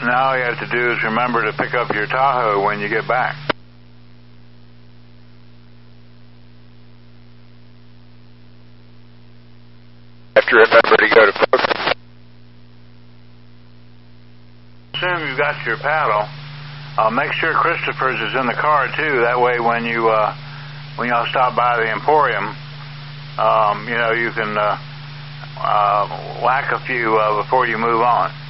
Now all you have to do is remember to pick up your Tahoe when you get back. Have to remember to go to program. Assume you've got your paddle. Make sure Christopher's is in the car too. That way, when y'all stop by the Emporium, you can whack a few before you move on.